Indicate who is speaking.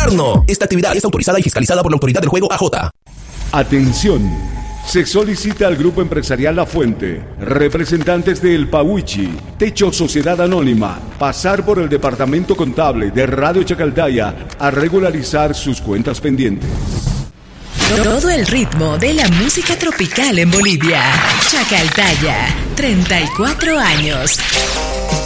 Speaker 1: Arno. Esta actividad es autorizada y fiscalizada por la Autoridad del Juego AJ.
Speaker 2: Atención. Se solicita al Grupo Empresarial La Fuente, representantes de El Pauichi, Techo Sociedad Anónima, pasar por el Departamento Contable de Radio Chacaltaya a regularizar sus cuentas pendientes.
Speaker 3: Todo el ritmo de la música tropical en Bolivia. Chacaltaya, 34 años.